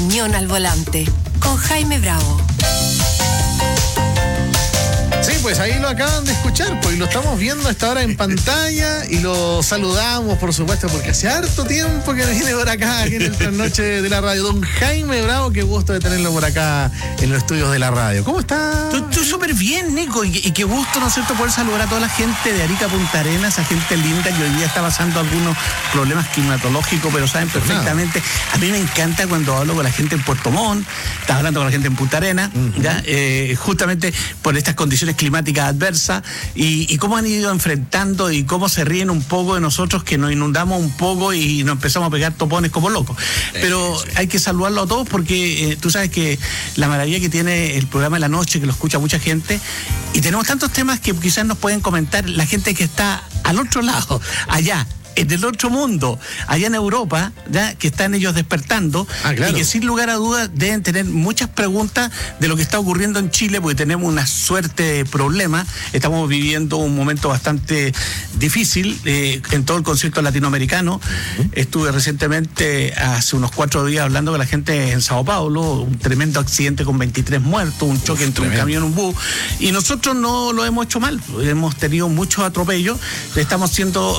Unión al volante, con Jaime Bravo. Sí, pues ahí lo acaban de escuchar, pues lo estamos viendo a esta hora en pantalla y lo saludamos, por supuesto, porque hace harto tiempo que viene por acá, aquí en el Trasnoche de la Radio. Don Jaime Bravo, qué gusto de tenerlo por acá en los estudios de la radio. ¿Cómo está? Estoy súper bien, Nico, y qué gusto, ¿no es cierto?, poder saludar a toda la gente de Arica, Punta Arenas, esa gente linda que hoy día está pasando algunos problemas climatológicos, pero saben perfectamente. A mí me encanta cuando hablo con la gente en Puerto Montt, estás hablando con la gente en Punta Arenas, ¿ya? Justamente por estas condiciones climáticas adversas y cómo han ido enfrentando y cómo se ríen un poco de nosotros que nos inundamos un poco y nos empezamos a pegar topones como locos. Pero hay que saludarlo a todos porque tú sabes que la maravilla que tiene el programa de la noche, que lo escucha mucha gente, y tenemos tantos temas que quizás nos pueden comentar la gente que está al otro lado, allá, en el otro mundo, allá en Europa, ¿ya?, que están ellos despertando, claro. Y que sin lugar a dudas deben tener muchas preguntas de lo que está ocurriendo en Chile, porque tenemos una suerte de problemas. Estamos viviendo un momento bastante difícil en todo el concierto latinoamericano. Estuve recientemente, hace unos 4 días, hablando con la gente en Sao Paulo, un tremendo accidente con 23 muertos, un choque entre un camión y un bus, y nosotros no lo hemos hecho mal, hemos tenido muchos atropellos, estamos siendo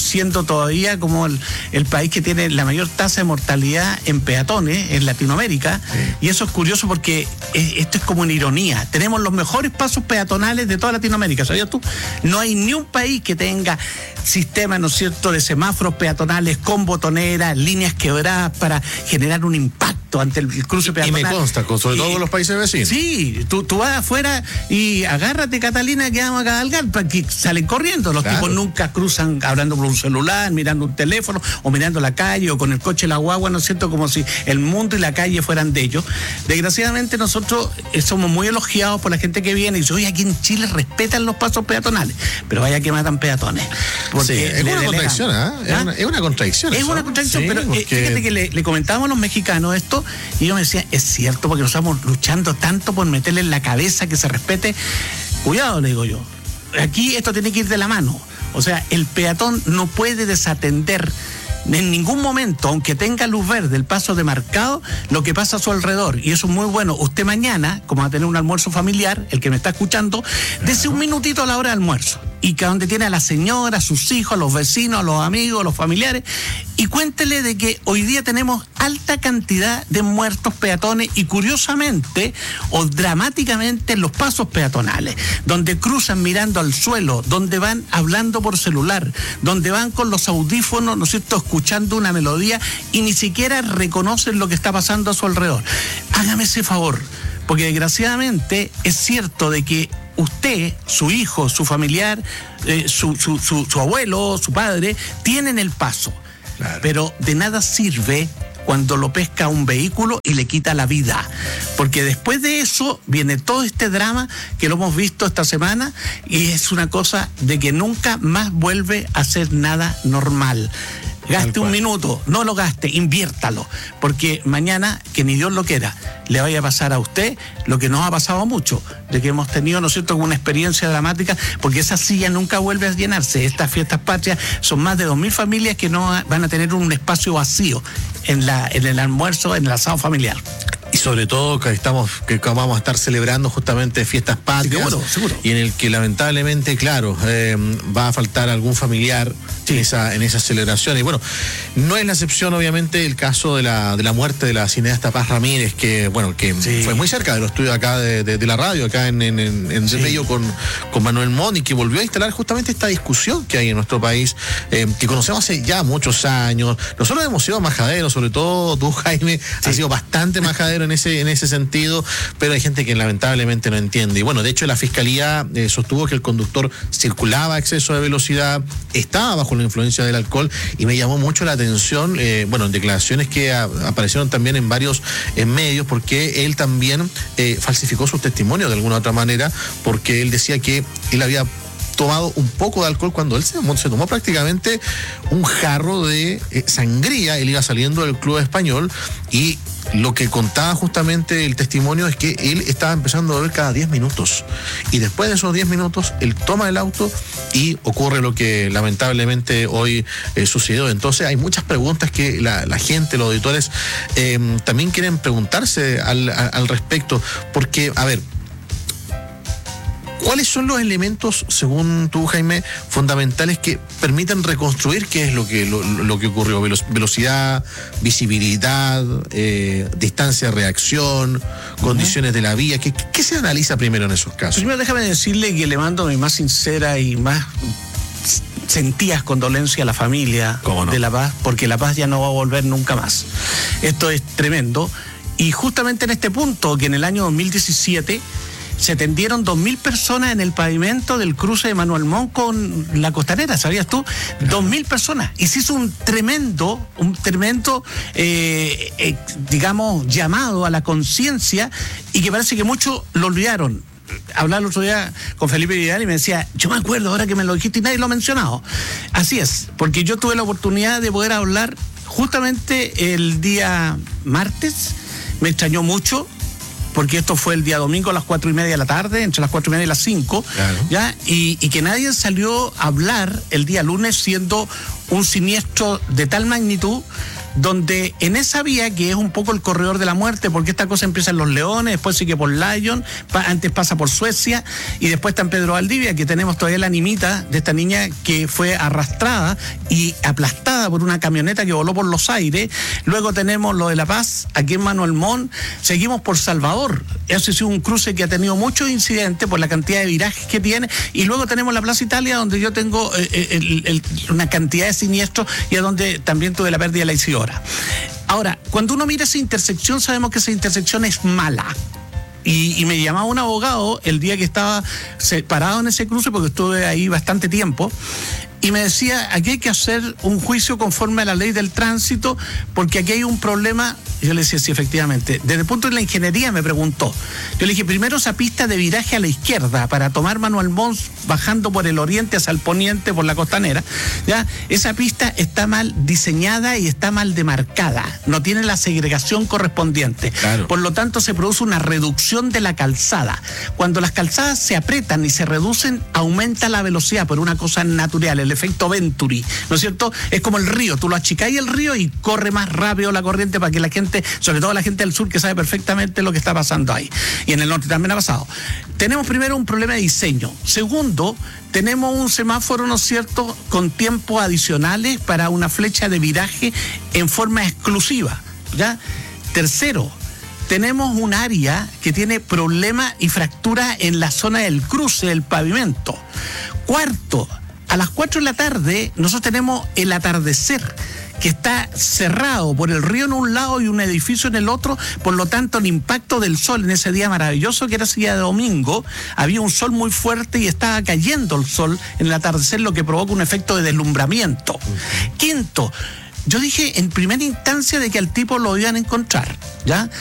todavía como el país que tiene la mayor tasa de mortalidad en peatones en Latinoamérica, y eso es curioso porque esto es como una ironía. Tenemos los mejores pasos peatonales de toda Latinoamérica, ¿sabías tú? No hay ni un país que tenga sistemas, ¿no es cierto?, de semáforos peatonales con botoneras, líneas quebradas para generar un impacto ante el cruce peatonal. Y me consta, sobre todo con los países vecinos. Sí, tú vas afuera y agárrate, Catalina, que vamos a cabalgar, porque salen corriendo. Los tipos nunca cruzan hablando por un celular, mirando un teléfono, o mirando la calle, o con el coche la guagua, ¿no es cierto?, como si el mundo y la calle fueran de ellos. Desgraciadamente nosotros somos muy elogiados por la gente que viene y dice, oye, aquí en Chile respetan los pasos peatonales, pero vaya que matan peatones. Sí, es una contradicción, es una contradicción. Es una contradicción, sí, pero fíjate que le comentábamos a los mexicanos esto, y ellos me decían, es cierto, porque nos estamos luchando tanto por meterle en la cabeza que se respete. Cuidado, le digo yo, aquí esto tiene que ir de la mano. O sea, el peatón no puede desatender en ningún momento, aunque tenga luz verde, el paso demarcado, lo que pasa a su alrededor. Y eso es muy bueno. Usted mañana, como va a tener un almuerzo familiar, el que me está escuchando, dese un minutito a la hora de almuerzo. Y que donde tiene a la señora, a sus hijos, a los vecinos, a los amigos, a los familiares, y cuéntele de que hoy día tenemos alta cantidad de muertos peatones y curiosamente o dramáticamente en los pasos peatonales, donde cruzan mirando al suelo, donde van hablando por celular, donde van con los audífonos, ¿no es cierto?, escuchando una melodía y ni siquiera reconocen lo que está pasando a su alrededor. Hágame ese favor, porque desgraciadamente es cierto de que usted, su hijo, su familiar, su abuelo, su padre, tienen el paso. Claro. Pero de nada sirve cuando lo pesca un vehículo y le quita la vida, porque después de eso viene todo este drama que lo hemos visto esta semana, y es una cosa de que nunca más vuelve a ser nada normal. Gaste un minuto, no lo gaste, inviértalo, porque mañana, que ni Dios lo quiera, le vaya a pasar a usted lo que nos ha pasado a muchos, de que hemos tenido, ¿no es cierto?, una experiencia dramática, porque esa silla nunca vuelve a llenarse. Estas fiestas patrias son más de 2.000 familias que no van a tener un espacio vacío en el almuerzo, en el asado familiar. Y sobre todo que vamos a estar celebrando justamente fiestas patrias, seguro. Y en el que lamentablemente, claro, va a faltar algún familiar en esa celebración. Y bueno, no es la excepción, obviamente, el caso de la muerte de la cineasta Paz Ramírez, que fue muy cerca de los estudios acá de la radio, acá en Bello con Manuel Montt, y que volvió a instalar justamente esta discusión que hay en nuestro país, que conocemos hace ya muchos años. Nosotros hemos sido majaderos, sobre todo tú, Jaime, has sido bastante majadero en ese sentido, pero hay gente que lamentablemente no entiende. Y bueno, de hecho la Fiscalía sostuvo que el conductor circulaba a exceso de velocidad, estaba bajo la influencia del alcohol, y me llamó mucho la atención, en declaraciones que aparecieron también en varios medios, porque él también falsificó su testimonio de alguna u otra manera, porque él decía que él había tomado un poco de alcohol cuando él se tomó prácticamente un jarro de sangría. Él iba saliendo del club español y lo que contaba justamente el testimonio es que él estaba empezando a beber cada 10 minutos. Y después de esos 10 minutos, él toma el auto y ocurre lo que lamentablemente hoy sucedió. Entonces hay muchas preguntas que la gente, los auditores, también quieren preguntarse al respecto. Porque, a ver, ¿cuáles son los elementos, según tú, Jaime, fundamentales que permiten reconstruir qué es lo que ocurrió? Velocidad, visibilidad, distancia de reacción, condiciones de la vía. ¿Qué se analiza primero en esos casos? Primero déjame decirle que le mando mi más sincera y más sentidas condolencias a la familia de La Paz, porque La Paz ya no va a volver nunca más. Esto es tremendo. Y justamente en este punto, que en el año 2017... se tendieron 2.000 personas en el pavimento del cruce de Manuel Montt con la Costanera, ¿sabías tú? 2.000 personas. Y se hizo un tremendo, digamos, llamado a la conciencia, y que parece que muchos lo olvidaron. Hablaba el otro día con Felipe Vidal y me decía, yo me acuerdo ahora que me lo dijiste y nadie lo ha mencionado. Así es, porque yo tuve la oportunidad de poder hablar justamente el día martes. Me extrañó mucho, porque esto fue el día domingo a las 4:30 de la tarde, entre las 4:30 y las 5, claro. ¿Ya? Y que nadie salió a hablar el día lunes, siendo un siniestro de tal magnitud, donde en esa vía, que es un poco el corredor de la muerte, porque esta cosa empieza en Los Leones, después sigue por Lyon, antes pasa por Suecia, y después está en Pedro Valdivia, que tenemos todavía la animita de esta niña que fue arrastrada y aplastada por una camioneta que voló por los aires. Luego tenemos lo de La Paz, aquí en Manuel Montt. Seguimos por Salvador. Ese ha sido un cruce que ha tenido muchos incidentes por la cantidad de virajes que tiene. Y luego tenemos la Plaza Italia, donde yo tengo una cantidad de siniestros, y a donde también tuve la pérdida de la Isidora. Ahora, cuando uno mira esa intersección, sabemos que esa intersección es mala. Y me llamaba un abogado el día que estaba parado en ese cruce, porque estuve ahí bastante tiempo, y me decía, aquí hay que hacer un juicio conforme a la ley del tránsito, porque aquí hay un problema. Yo le decía, sí, efectivamente. Desde el punto de la ingeniería me preguntó. Yo le dije, primero esa pista de viraje a la izquierda para tomar Manuel Montt bajando por el oriente hacia el poniente por la Costanera, ¿ya? Esa pista está mal diseñada y está mal demarcada. No tiene la segregación correspondiente. Claro. Por lo tanto, se produce una reducción de la calzada. Cuando las calzadas se apretan y se reducen, aumenta la velocidad por una cosa natural, el efecto Venturi, ¿no es cierto? Es como el río, tú lo achicáis el río y corre más rápido la corriente, para que la gente, sobre todo la gente del sur, que sabe perfectamente lo que está pasando ahí. Y en el norte también ha pasado. Tenemos primero un problema de diseño. Segundo, tenemos un semáforo, ¿no es cierto?, con tiempos adicionales para una flecha de viraje en forma exclusiva, ¿ya? Tercero, tenemos un área que tiene problemas y fracturas en la zona del cruce del pavimento. Cuarto, a las 4 de la tarde nosotros tenemos el atardecer, que está cerrado por el río en un lado y un edificio en el otro. Por lo tanto, el impacto del sol en ese día maravilloso, que era ese día de domingo, había un sol muy fuerte y estaba cayendo el sol en el atardecer, lo que provoca un efecto de deslumbramiento. Quinto, yo dije en primera instancia de que al tipo lo iban a encontrar, ¿ya?